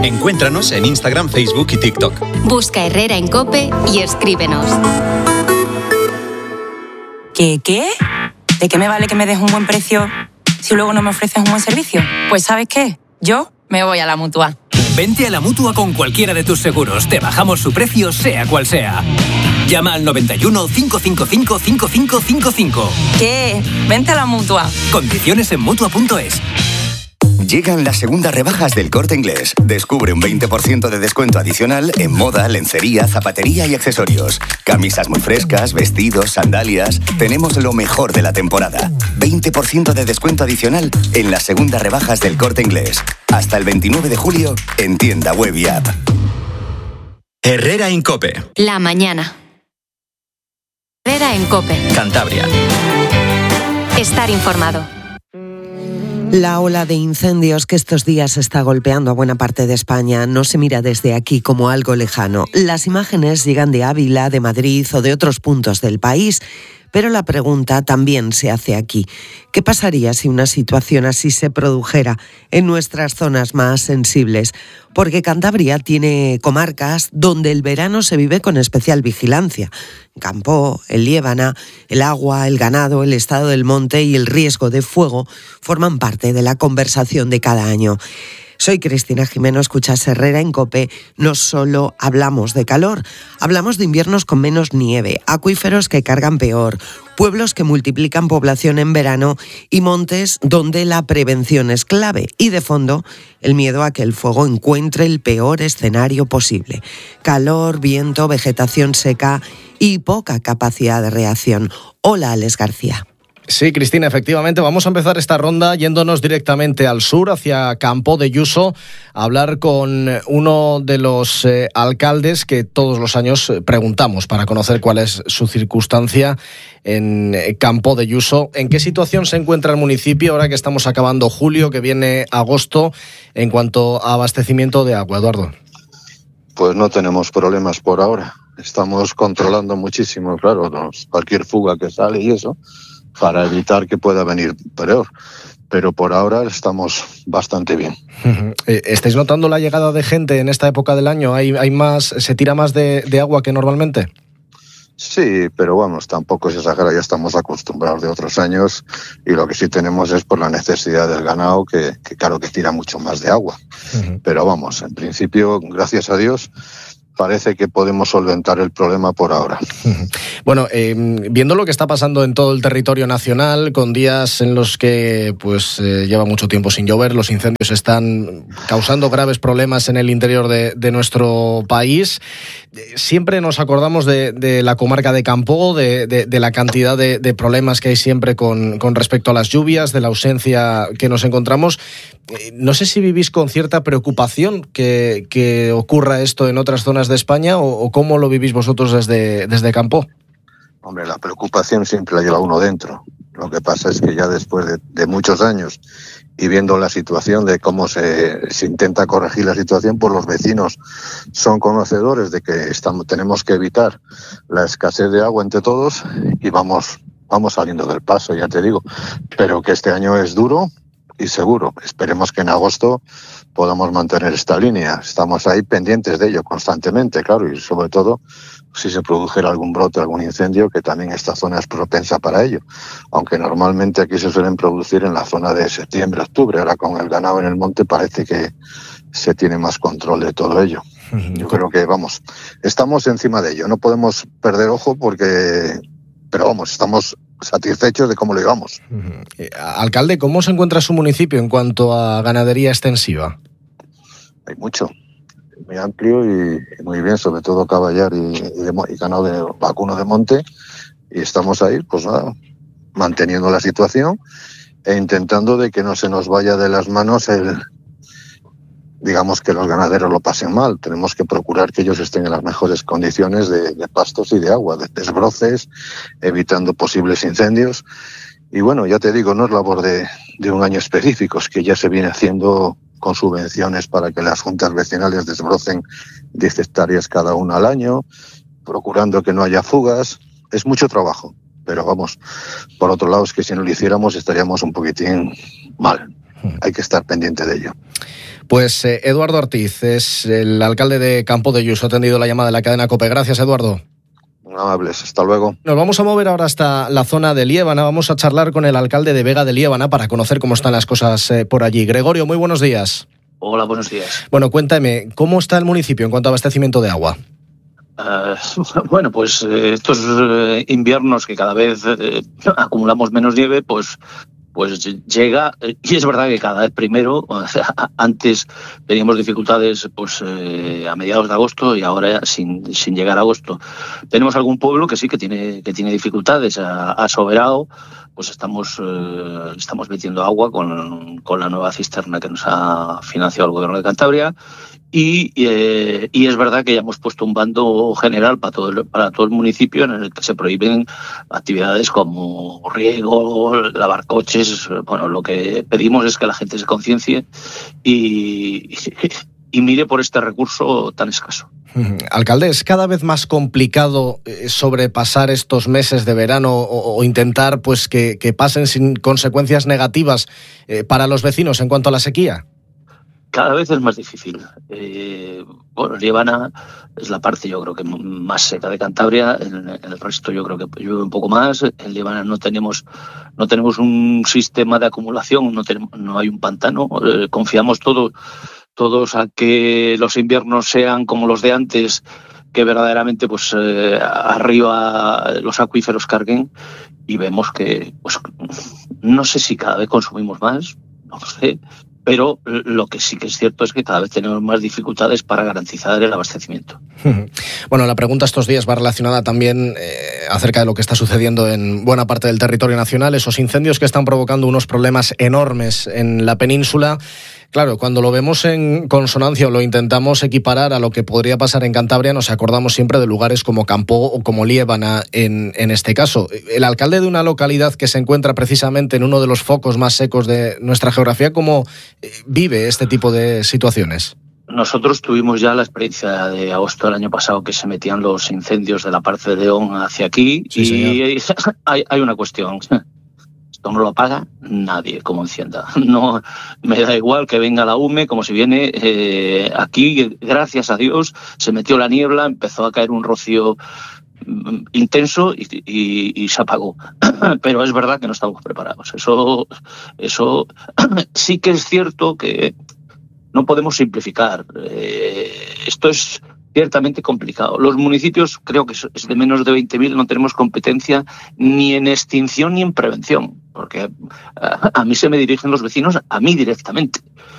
Encuéntranos en Instagram, Facebook y TikTok. Busca Herrera en COPE y escríbenos. ¿Qué? ¿De qué me vale que me des un buen precio si luego no me ofreces un buen servicio? Pues ¿sabes qué? Yo me voy a la Mutua. Vente a la Mutua con cualquiera de tus seguros. Te bajamos su precio, sea cual sea. Llama al 91 555 5555. ¿Qué? Vente a la Mutua. Condiciones en Mutua.es. Llegan las segundas rebajas del Corte Inglés. Descubre un 20% de descuento adicional en moda, lencería, zapatería y accesorios. Camisas muy frescas, vestidos, sandalias. Tenemos lo mejor de la temporada. 20% de descuento adicional en las segundas rebajas del Corte Inglés. Hasta el 29 de julio en tienda web y app. Herrera en COPE. La mañana. Herrera en COPE. Cantabria. Estar informado. La ola de incendios que estos días está golpeando a buena parte de España no se mira desde aquí como algo lejano. Las imágenes llegan de Ávila, de Madrid o de otros puntos del país. Pero la pregunta también se hace aquí. ¿Qué pasaría si una situación así se produjera en nuestras zonas más sensibles? Porque Cantabria tiene comarcas donde el verano se vive con especial vigilancia. Campoo, el Liébana, el agua, el ganado, el estado del monte y el riesgo de fuego forman parte de la conversación de cada año. Soy Cristina Jimeno, escuchas Herrera en COPE. No solo hablamos de calor, hablamos de inviernos con menos nieve, acuíferos que cargan peor, pueblos que multiplican población en verano y montes donde la prevención es clave. Y de fondo, el miedo a que el fuego encuentre el peor escenario posible. Calor, viento, vegetación seca y poca capacidad de reacción. Hola, Alex García. Sí, Cristina, efectivamente. Vamos a empezar esta ronda yéndonos directamente al sur, hacia Campoo de Yuso, a hablar con uno de los alcaldes que todos los años preguntamos para conocer cuál es su circunstancia en Campoo de Yuso. ¿En qué situación se encuentra el municipio ahora que estamos acabando julio, que viene agosto, en cuanto a abastecimiento de agua? Eduardo. Pues no tenemos problemas por ahora. Estamos controlando muchísimo, claro, cualquier fuga que sale y eso, para evitar que pueda venir peor. Pero por ahora estamos bastante bien. ¿Estáis notando la llegada de gente en esta época del año? ¿Hay más, se tira más de agua que normalmente? Sí, pero vamos, tampoco se exagera, ya estamos acostumbrados de otros años y lo que sí tenemos es por la necesidad del ganado, que claro que tira mucho más de agua. Pero vamos, en principio, gracias a Dios, parece que podemos solventar el problema por ahora. Bueno, viendo lo que está pasando en todo el territorio nacional, con días en los que lleva mucho tiempo sin llover, los incendios están causando graves problemas en el interior de nuestro país. Siempre nos acordamos de la comarca de Campoo, de la cantidad de problemas que hay siempre con respecto a las lluvias, de la ausencia que nos encontramos. No sé si vivís con cierta preocupación que ocurra esto en otras zonas de España o cómo lo vivís vosotros desde Campoo. Hombre, la preocupación siempre la lleva uno dentro. Lo que pasa es que ya después de muchos años y viendo la situación de cómo se intenta corregir la situación, pues los vecinos son conocedores de que tenemos que evitar la escasez de agua entre todos y vamos saliendo del paso, ya te digo. Pero que este año es duro y seguro. Esperemos que en agosto podamos mantener esta línea. Estamos ahí pendientes de ello constantemente, claro, y sobre todo si se produjera algún brote, algún incendio, que también esta zona es propensa para ello. Aunque normalmente aquí se suelen producir en la zona de septiembre, octubre. Ahora con el ganado en el monte parece que se tiene más control de todo ello. Yo creo que, estamos encima de ello. No podemos perder ojo pero estamos satisfechos de cómo lo llevamos. Alcalde, ¿cómo se encuentra su municipio en cuanto a ganadería extensiva? Hay mucho, muy amplio y muy bien, sobre todo caballar y ganado de vacuno de monte, y estamos ahí, manteniendo la situación e intentando de que no se nos vaya de las manos digamos que los ganaderos lo pasen mal. Tenemos que procurar que ellos estén en las mejores condiciones de pastos y de agua, de desbroces, evitando posibles incendios. Y bueno, ya te digo, no es labor de un año específico, es que ya se viene haciendo con subvenciones para que las juntas vecinales desbrocen 10 hectáreas cada una al año, procurando que no haya fugas. Es mucho trabajo, pero por otro lado es que si no lo hiciéramos estaríamos un poquitín mal. Hay que estar pendiente de ello. Pues Eduardo Ortiz es el alcalde de Campo de Lluís. Ha atendido la llamada de la cadena COPE. Gracias, Eduardo. Amables, hasta luego. Nos vamos a mover ahora hasta la zona de Liébana. Vamos a charlar con el alcalde de Vega de Liébana para conocer cómo están las cosas por allí. Gregorio, muy buenos días. Hola, buenos días. Bueno, cuéntame, ¿cómo está el municipio en cuanto a abastecimiento de agua? Bueno, pues estos inviernos que cada vez acumulamos menos nieve, pues llega, y es verdad que cada vez primero, antes teníamos dificultades pues a mediados de agosto y ahora sin llegar a agosto. Tenemos algún pueblo que sí que tiene dificultades. A Soberao pues estamos metiendo agua con la nueva cisterna que nos ha financiado el Gobierno de Cantabria. Y es verdad que ya hemos puesto un bando general para todo el municipio en el que se prohíben actividades como riego, lavar coches. Bueno, lo que pedimos es que la gente se conciencie y mire por este recurso tan escaso. Alcalde, ¿es cada vez más complicado sobrepasar estos meses de verano o intentar pues que pasen sin consecuencias negativas para los vecinos en cuanto a la sequía? Cada vez es más difícil. Liébana es la parte, yo creo que más seca de Cantabria. En el resto yo creo que llueve un poco más. En Liébana no tenemos un sistema de acumulación, no hay un pantano. Confiamos todos a que los inviernos sean como los de antes, que verdaderamente pues arriba los acuíferos carguen, y vemos que pues no sé si cada vez consumimos más, no lo sé. Pero lo que sí que es cierto es que cada vez tenemos más dificultades para garantizar el abastecimiento. Bueno, la pregunta estos días va relacionada también acerca de lo que está sucediendo en buena parte del territorio nacional, esos incendios que están provocando unos problemas enormes en la península. Claro, cuando lo vemos en consonancia o lo intentamos equiparar a lo que podría pasar en Cantabria, nos acordamos siempre de lugares como Campo o como Liébana en este caso. El alcalde de una localidad que se encuentra precisamente en uno de los focos más secos de nuestra geografía, ¿cómo vive este tipo de situaciones? Nosotros tuvimos ya la experiencia de agosto del año pasado, que se metían los incendios de la parte de León hacia aquí. Sí, y hay una cuestión. Esto no lo apaga nadie como encienda. No me da igual que venga la UME, como si viene aquí, gracias a Dios, se metió la niebla, empezó a caer un rocío intenso y se apagó. Pero es verdad que no estamos preparados. Eso sí que es cierto que no podemos simplificar. Esto es ciertamente complicado. Los municipios, creo que es de menos de 20.000, no tenemos competencia ni en extinción ni en prevención, porque a mí se me dirigen los vecinos, a mí directamente.